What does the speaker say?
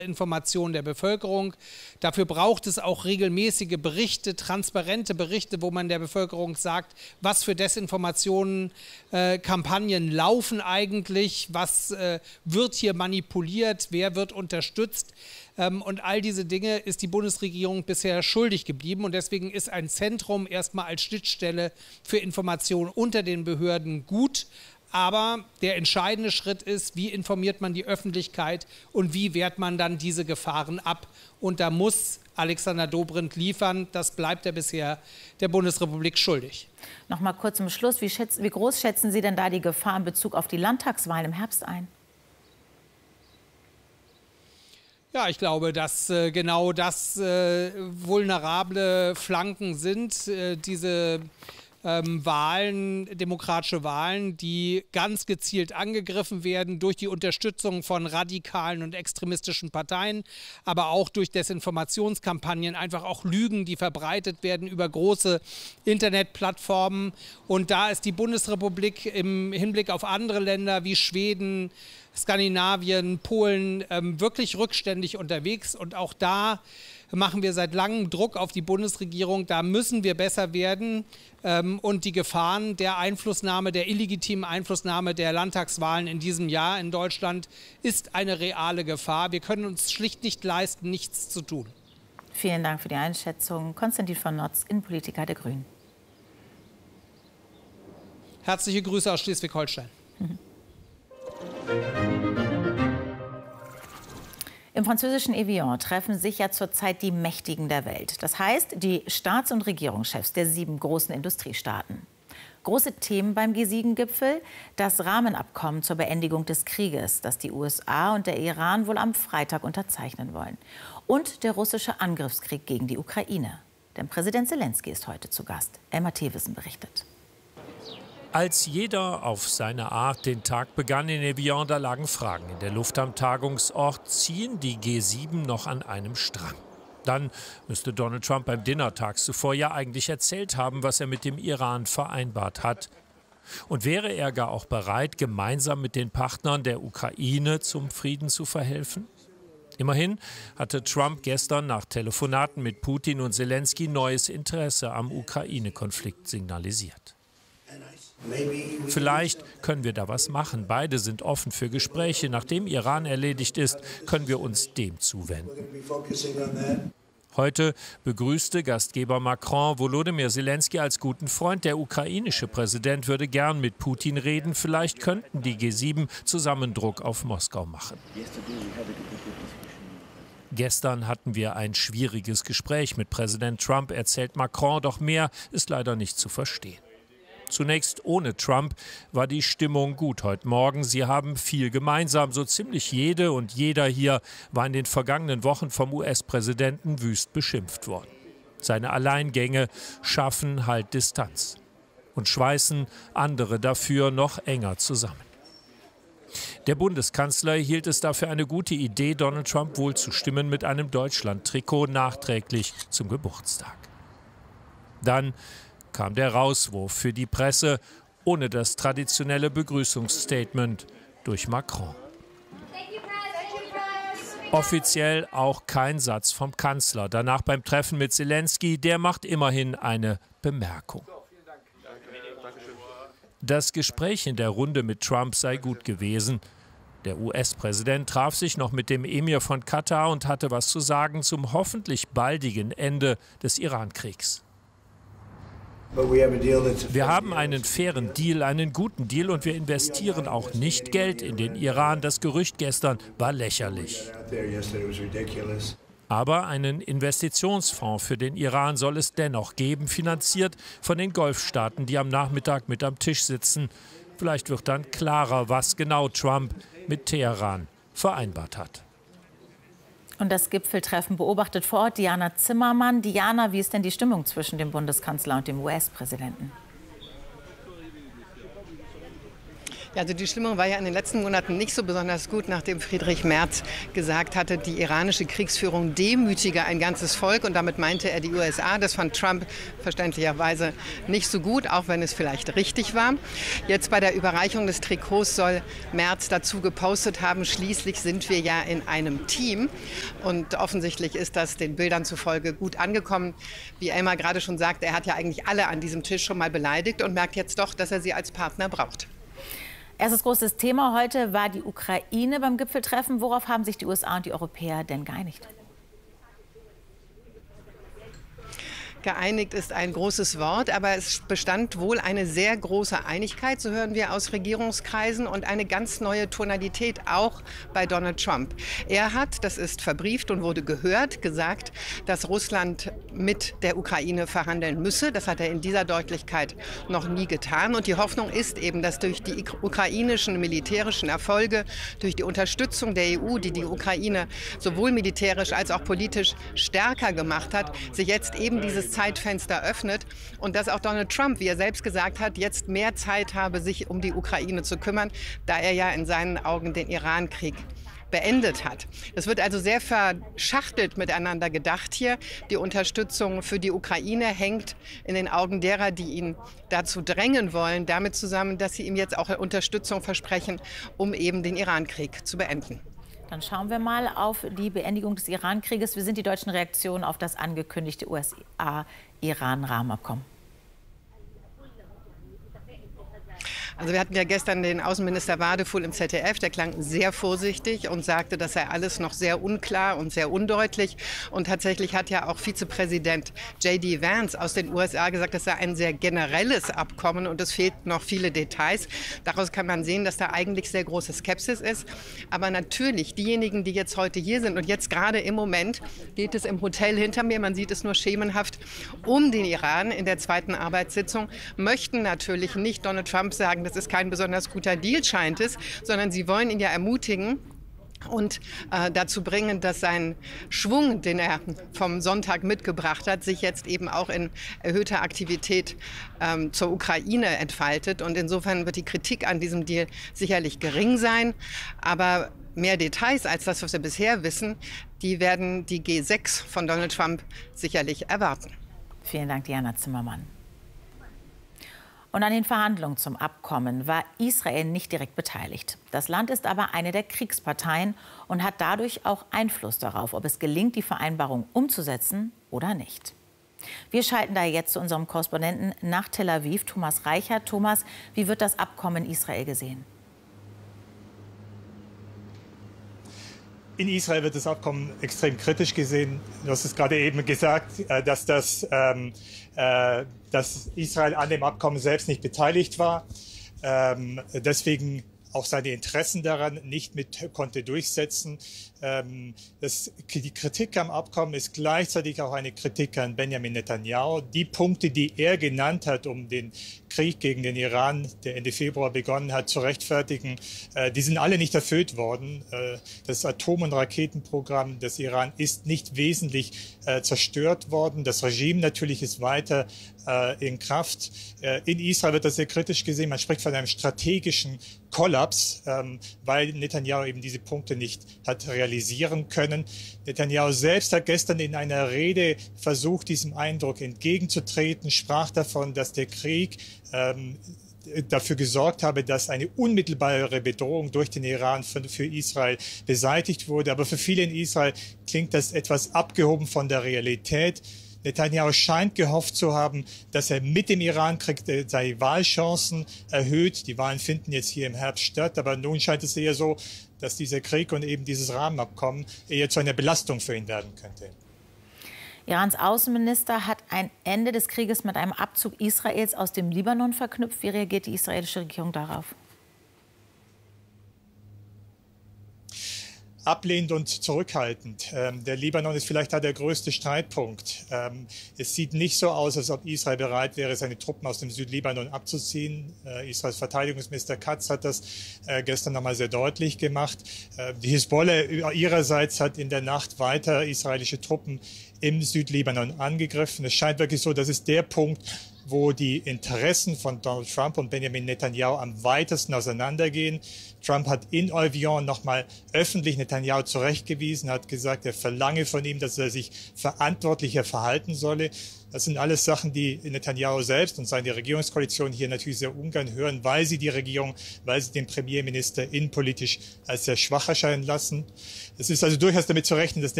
Information der Bevölkerung. Dafür braucht es auch regelmäßige Berichte, transparente Berichte, wo man der Bevölkerung sagt, was für Desinformationen, Kampagnen laufen eigentlich, was wird hier manipuliert, wer wird unterstützt. Und all diese Dinge ist die Bundesregierung bisher schuldig geblieben. Und deswegen ist ein Zentrum erstmal als Schnittstelle für Informationen unter den Behörden gut. Aber der entscheidende Schritt ist, wie informiert man die Öffentlichkeit und wie wehrt man dann diese Gefahren ab. Und da muss Alexander Dobrindt liefern. Das bleibt er bisher der Bundesrepublik schuldig. Noch mal kurz zum Schluss. Wie groß schätzen Sie denn da die Gefahr in Bezug auf die Landtagswahlen im Herbst ein? Ja, ich glaube, dass genau das vulnerable Flanken sind, diese Wahlen, demokratische Wahlen, die ganz gezielt angegriffen werden durch die Unterstützung von radikalen und extremistischen Parteien, aber auch durch Desinformationskampagnen, einfach auch Lügen, die verbreitet werden über große Internetplattformen. Und da ist die Bundesrepublik im Hinblick auf andere Länder wie Schweden, Skandinavien, Polen wirklich rückständig unterwegs. Und auch da machen wir seit langem Druck auf die Bundesregierung. Da müssen wir besser werden. Und die Gefahren der Einflussnahme, der illegitimen Einflussnahme der Landtagswahlen in diesem Jahr in Deutschland ist eine reale Gefahr. Wir können uns schlicht nicht leisten, nichts zu tun. Vielen Dank für die Einschätzung. Konstantin von Notz, Innenpolitiker der Grünen. Herzliche Grüße aus Schleswig-Holstein. Im französischen Evian treffen sich ja zurzeit die Mächtigen der Welt. Das heißt, die Staats- und Regierungschefs der 7 großen Industriestaaten. Große Themen beim G7-Gipfel: das Rahmenabkommen zur Beendigung des Krieges, das die USA und der Iran wohl am Freitag unterzeichnen wollen. Und der russische Angriffskrieg gegen die Ukraine. Denn Präsident Zelensky ist heute zu Gast. Elmar Thewissen berichtet. Als jeder auf seine Art den Tag begann in Evian, da lagen Fragen in der Luft am Tagungsort. Ziehen die G7 noch an einem Strang? Dann müsste Donald Trump beim Dinner tags zuvor ja eigentlich erzählt haben, was er mit dem Iran vereinbart hat. Und wäre er gar auch bereit, gemeinsam mit den Partnern der Ukraine zum Frieden zu verhelfen? Immerhin hatte Trump gestern nach Telefonaten mit Putin und Zelensky neues Interesse am Ukraine-Konflikt signalisiert. Vielleicht können wir da was machen. Beide sind offen für Gespräche. Nachdem Iran erledigt ist, können wir uns dem zuwenden. Heute begrüßte Gastgeber Macron Volodymyr Zelensky als guten Freund. Der ukrainische Präsident würde gern mit Putin reden. Vielleicht könnten die G7 zusammen Druck auf Moskau machen. Gestern hatten wir ein schwieriges Gespräch mit Präsident Trump, erzählt Macron, doch mehr ist leider nicht zu verstehen. Zunächst ohne Trump war die Stimmung gut heute Morgen. Sie haben viel gemeinsam. So ziemlich jede und jeder hier war in den vergangenen Wochen vom US-Präsidenten wüst beschimpft worden. Seine Alleingänge schaffen halt Distanz und schweißen andere dafür noch enger zusammen. Der Bundeskanzler hielt es dafür eine gute Idee, Donald Trump wohl zu stimmen mit einem Deutschland-Trikot nachträglich zum Geburtstag. Dann kam der Rauswurf für die Presse ohne das traditionelle Begrüßungsstatement durch Macron. Offiziell auch kein Satz vom Kanzler. Danach beim Treffen mit Zelensky, der macht immerhin eine Bemerkung. Das Gespräch in der Runde mit Trump sei gut gewesen. Der US-Präsident traf sich noch mit dem Emir von Katar und hatte was zu sagen zum hoffentlich baldigen Ende des Iran-Kriegs. Wir haben einen fairen Deal, einen guten Deal, und wir investieren auch nicht Geld in den Iran. Das Gerücht gestern war lächerlich. Aber einen Investitionsfonds für den Iran soll es dennoch geben, finanziert von den Golfstaaten, die am Nachmittag mit am Tisch sitzen. Vielleicht wird dann klarer, was genau Trump mit Teheran vereinbart hat. Und das Gipfeltreffen beobachtet vor Ort Diana Zimmermann. Diana, wie ist denn die Stimmung zwischen dem Bundeskanzler und dem US-Präsidenten? Ja, also die Stimmung war ja in den letzten Monaten nicht so besonders gut, nachdem Friedrich Merz gesagt hatte, die iranische Kriegsführung demütige ein ganzes Volk. Und damit meinte er die USA. Das fand Trump verständlicherweise nicht so gut, auch wenn es vielleicht richtig war. Jetzt bei der Überreichung des Trikots soll Merz dazu gepostet haben, schließlich sind wir ja in einem Team. Und offensichtlich ist das den Bildern zufolge gut angekommen. Wie Elmar gerade schon sagte, er hat ja eigentlich alle an diesem Tisch schon mal beleidigt und merkt jetzt doch, dass er sie als Partner braucht. Erstes großes Thema heute war die Ukraine beim Gipfeltreffen. Worauf haben sich die USA und die Europäer denn geeinigt? Geeinigt ist ein großes Wort, aber es bestand wohl eine sehr große Einigkeit, so hören wir aus Regierungskreisen, und eine ganz neue Tonalität auch bei Donald Trump. Er hat, das ist verbrieft und wurde gehört, gesagt, dass Russland mit der Ukraine verhandeln müsse. Das hat er in dieser Deutlichkeit noch nie getan. Und die Hoffnung ist eben, dass durch die ukrainischen militärischen Erfolge, durch die Unterstützung der EU, die die Ukraine sowohl militärisch als auch politisch stärker gemacht hat, sich jetzt eben dieses Zeitfenster öffnet und dass auch Donald Trump, wie er selbst gesagt hat, jetzt mehr Zeit habe, sich um die Ukraine zu kümmern, da er ja in seinen Augen den Irankrieg beendet hat. Es wird also sehr verschachtelt miteinander gedacht hier. Die Unterstützung für die Ukraine hängt in den Augen derer, die ihn dazu drängen wollen, damit zusammen, dass sie ihm jetzt auch Unterstützung versprechen, um eben den Irankrieg zu beenden. Dann schauen wir mal auf die Beendigung des Irankrieges. Wie sind die deutschen Reaktionen auf das angekündigte USA-Iran-Rahmenabkommen? Also wir hatten ja gestern den Außenminister Wadefuhl im ZDF, der klang sehr vorsichtig und sagte, das sei alles noch sehr unklar und sehr undeutlich. Und tatsächlich hat ja auch Vizepräsident J.D. Vance aus den USA gesagt, das sei ein sehr generelles Abkommen und es fehlten noch viele Details. Daraus kann man sehen, dass da eigentlich sehr große Skepsis ist. Aber natürlich, diejenigen, die jetzt heute hier sind und jetzt gerade im Moment geht es im Hotel hinter mir, man sieht es nur schemenhaft, um den Iran in der zweiten Arbeitssitzung, möchten natürlich nicht Donald Trump sagen, das ist kein besonders guter Deal, scheint es, sondern sie wollen ihn ja ermutigen und dazu bringen, dass sein Schwung, den er vom Sonntag mitgebracht hat, sich jetzt eben auch in erhöhter Aktivität zur Ukraine entfaltet. Und insofern wird die Kritik an diesem Deal sicherlich gering sein. Aber mehr Details als das, was wir bisher wissen, die werden die G6 von Donald Trump sicherlich erwarten. Vielen Dank, Diana Zimmermann. Und an den Verhandlungen zum Abkommen war Israel nicht direkt beteiligt. Das Land ist aber eine der Kriegsparteien und hat dadurch auch Einfluss darauf, ob es gelingt, die Vereinbarung umzusetzen oder nicht. Wir schalten da jetzt zu unserem Korrespondenten nach Tel Aviv, Thomas Reichert. Thomas, wie wird das Abkommen in Israel gesehen? In Israel wird das Abkommen extrem kritisch gesehen. Du hast es gerade eben gesagt, dass Israel an dem Abkommen selbst nicht beteiligt war. Deswegen auch seine Interessen daran nicht mit konnte durchsetzen. Die Kritik am Abkommen ist gleichzeitig auch eine Kritik an Benjamin Netanyahu. Die Punkte, die er genannt hat, um den Krieg gegen den Iran, der Ende Februar begonnen hat, zu rechtfertigen, die sind alle nicht erfüllt worden. Das Atom- und Raketenprogramm des Iran ist nicht wesentlich zerstört worden. Das Regime natürlich ist weiter in Kraft. In Israel wird das sehr kritisch gesehen. Man spricht von einem strategischen Kollaps, weil Netanyahu eben diese Punkte nicht hat realisieren können. Netanyahu selbst hat gestern in einer Rede versucht, diesem Eindruck entgegenzutreten, sprach davon, dass der Krieg dafür gesorgt habe, dass eine unmittelbare Bedrohung durch den Iran für Israel beseitigt wurde. Aber für viele in Israel klingt das etwas abgehoben von der Realität. Netanyahu scheint gehofft zu haben, dass er mit dem Irankrieg seine Wahlchancen erhöht. Die Wahlen finden jetzt hier im Herbst statt, aber nun scheint es eher so, dass dieser Krieg und eben dieses Rahmenabkommen eher zu einer Belastung für ihn werden könnte. Irans Außenminister hat ein Ende des Krieges mit einem Abzug Israels aus dem Libanon verknüpft. Wie reagiert die israelische Regierung darauf? Ablehnend und zurückhaltend. Der Libanon ist vielleicht da der größte Streitpunkt. Es sieht nicht so aus, als ob Israel bereit wäre, seine Truppen aus dem Südlibanon abzuziehen. Israels Verteidigungsminister Katz hat das gestern nochmal sehr deutlich gemacht. Die Hisbollah ihrerseits hat in der Nacht weiter israelische Truppen im Südlibanon angegriffen. Es scheint wirklich so, das ist der Punkt, wo die Interessen von Donald Trump und Benjamin Netanyahu am weitesten auseinandergehen. Trump hat in Evian nochmal öffentlich Netanyahu zurechtgewiesen, hat gesagt, er verlange von ihm, dass er sich verantwortlicher verhalten solle. Das sind alles Sachen, die Netanyahu selbst und seine Regierungskoalition hier natürlich sehr ungern hören, weil sie die Regierung, weil sie den Premierminister innenpolitisch als sehr schwach erscheinen lassen. Es ist also durchaus damit zu rechnen, dass